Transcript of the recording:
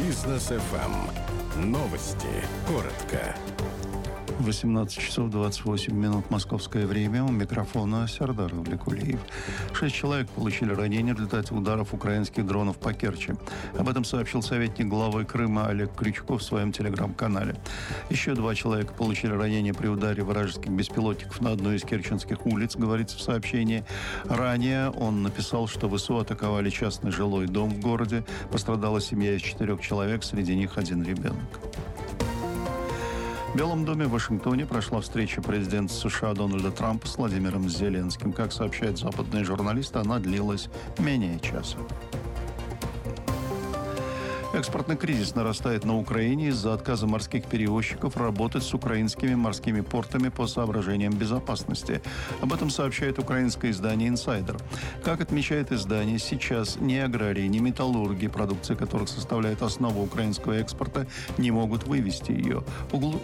Бизнес ФМ. Новости. Коротко. 18 часов 28 минут московское время. У микрофона Сердар Влекулиев. 6 человек получили ранения в результате ударов украинских дронов по Керчи. Об этом сообщил советник главы Крыма Олег Крючков в своем телеграм-канале. Еще 2 человека получили ранения при ударе вражеских беспилотников на одной из керченских улиц, говорится в сообщении. Ранее он написал, что ВСУ атаковали частный жилой дом в городе. Пострадала семья из 4 человек, среди них 1 ребенок. В Белом доме в Вашингтоне прошла встреча президента США Дональда Трампа с Владимиром Зеленским. Как сообщают западные журналисты, она длилась менее часа. Экспортный кризис нарастает на Украине из-за отказа морских перевозчиков работать с украинскими морскими портами по соображениям безопасности. Об этом сообщает украинское издание «Инсайдер». Как отмечает издание, сейчас ни аграрии, ни металлурги, продукция которых составляет основу украинского экспорта, не могут вывести ее.